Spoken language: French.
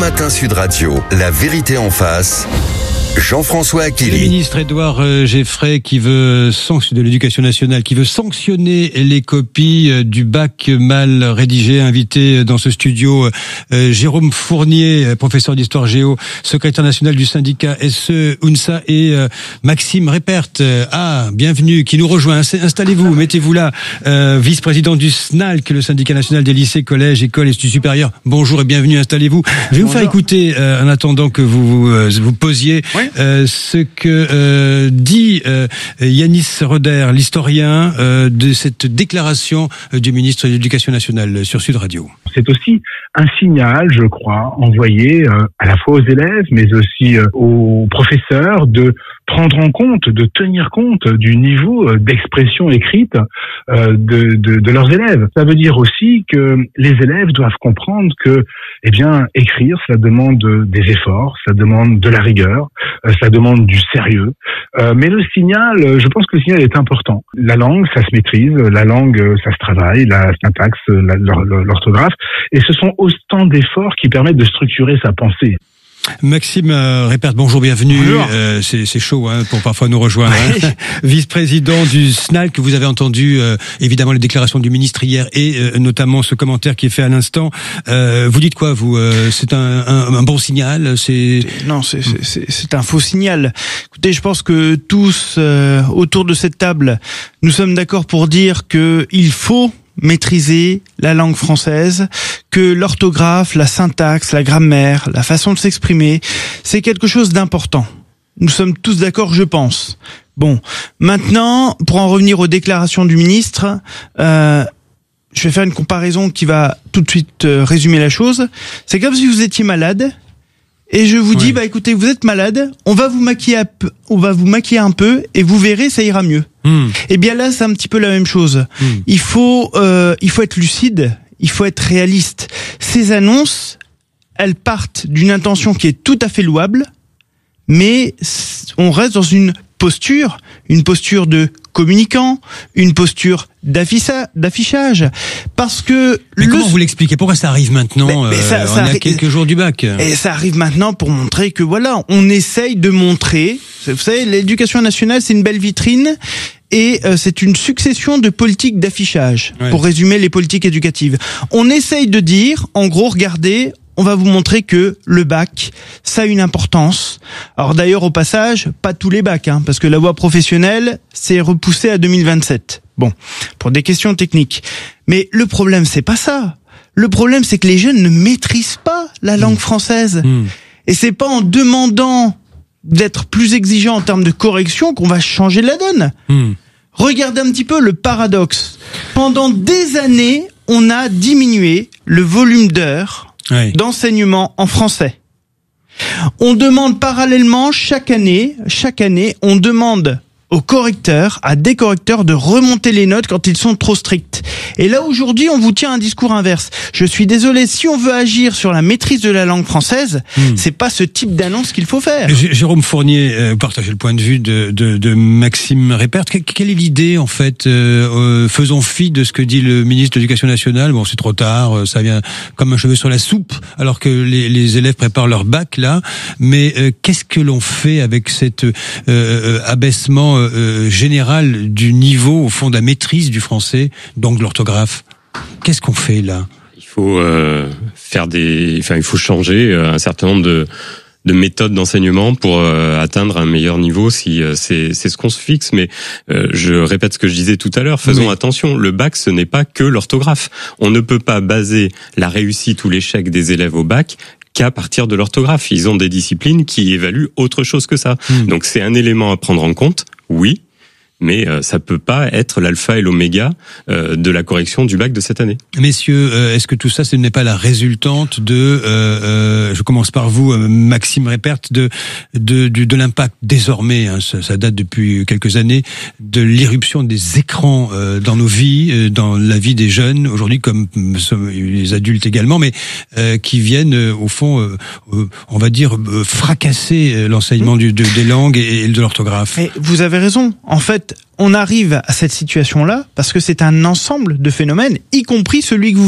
Matin Sud Radio, la vérité en face. Jean-François Achilly. Le ministre Édouard Geffray de l'Éducation nationale qui veut sanctionner les copies du bac mal rédigé. Invité dans ce studio Jérôme Fournier, professeur d'histoire géo, secrétaire national du syndicat SE-UNSA et Maxime Reppert. Bienvenue, qui nous rejoint. Installez-vous, mettez-vous là. Vice-président du SNALC, le syndicat national des lycées, collèges, écoles et instituts supérieurs. Bonjour et bienvenue, installez-vous. Je vais vous faire écouter, en attendant que vous posiez, ce que dit Yanis Roder, l'historien, de cette déclaration du ministre de l'Éducation nationale sur Sud Radio. C'est aussi un signal, je crois, envoyé à la fois aux élèves, mais aussi aux professeurs, de prendre en compte, de tenir compte du niveau d'expression écrite de leurs élèves. Ça veut dire aussi que les élèves doivent comprendre que, écrire, ça demande des efforts, ça demande de la rigueur, ça demande du sérieux. Mais le signal, je pense que le signal est important. La langue, ça se maîtrise, la langue, ça se travaille, la syntaxe, l'orthographe, et ce sont autant d'efforts qui permettent de structurer sa pensée. Maxime Reppert, bonjour, bienvenue. C'est chaud pour parfois nous rejoindre. Vice-président du SNALC, que vous avez entendu évidemment les déclarations du ministre hier et notamment ce commentaire qui est fait à l'instant. Vous dites quoi, vous? C'est un bon signal? Non, c'est un faux signal. Écoutez, je pense que tous autour de cette table, nous sommes d'accord pour dire que il faut maîtriser la langue française, que l'orthographe, la syntaxe, la grammaire, la façon de s'exprimer, c'est quelque chose d'important. Nous sommes tous d'accord, je pense. Bon, maintenant, pour en revenir aux déclarations du ministre, je vais faire une comparaison qui va tout de suite résumer la chose. C'est comme si vous étiez malade et je vous dis, écoutez, vous êtes malade, on va vous maquiller un peu et vous verrez, ça ira mieux. Et bien là, c'est un petit peu la même chose. Il faut être lucide, il faut être réaliste. Ces annonces, elles partent d'une intention qui est tout à fait louable, mais on reste dans une posture de communicant, une posture d'affichage, parce que... Mais comment vous l'expliquez? Pourquoi ça arrive maintenant? On a quelques jours du bac. Et ça arrive maintenant pour montrer que voilà, on essaye de montrer... Vous savez, l'éducation nationale, c'est une belle vitrine, et c'est une succession de politiques d'affichage, pour résumer les politiques éducatives. On essaye de dire, en gros, regardez... On va vous montrer que le bac, ça a une importance. Alors d'ailleurs, au passage, pas tous les bacs, parce que la voie professionnelle, c'est repoussé à 2027. Bon, pour des questions techniques. Mais le problème, c'est pas ça. Le problème, c'est que les jeunes ne maîtrisent pas la langue française. Et c'est pas en demandant d'être plus exigeant en termes de correction qu'on va changer la donne. Regardez un petit peu le paradoxe. Pendant des années, on a diminué le volume d'heures d'enseignement en français. On demande parallèlement chaque année, on demande aux correcteurs, à des correcteurs de remonter les notes quand ils sont trop stricts. Et là, aujourd'hui, on vous tient un discours inverse. Je suis désolé, si on veut agir sur la maîtrise de la langue française, c'est pas ce type d'annonce qu'il faut faire. Jérôme Fournier, partagez le point de vue de Maxime Reppert. Quelle est l'idée, en fait? Faisons fi de ce que dit le ministre de l'Éducation nationale. Bon, c'est trop tard, ça vient comme un cheveu sur la soupe, alors que les élèves préparent leur bac, là. Mais qu'est-ce que l'on fait avec cet abaissement général du niveau, au fond, de la maîtrise du français, donc de l'orthographe? Qu'est-ce qu'on fait là? Il faut il faut changer un certain nombre de méthodes d'enseignement pour atteindre un meilleur niveau, si c'est ce qu'on se fixe. Mais je répète ce que je disais tout à l'heure, faisons attention, le bac, ce n'est pas que l'orthographe. On ne peut pas baser la réussite ou l'échec des élèves au bac qu'à partir de l'orthographe. Ils ont des disciplines qui évaluent autre chose que ça. Donc c'est un élément à prendre en compte, oui, mais ça peut pas être l'alpha et l'oméga de la correction du bac de cette année. Messieurs, est-ce que tout ça, ce n'est pas la résultante de, je commence par vous, Maxime Reppert, de l'impact désormais, ça date depuis quelques années, de l'irruption des écrans dans nos vies, dans la vie des jeunes aujourd'hui, comme les adultes également, mais qui viennent au fond, on va dire, fracasser l'enseignement des langues et de l'orthographe. Et vous avez raison. En fait, on arrive à cette situation-là parce que c'est un ensemble de phénomènes, y compris celui que vous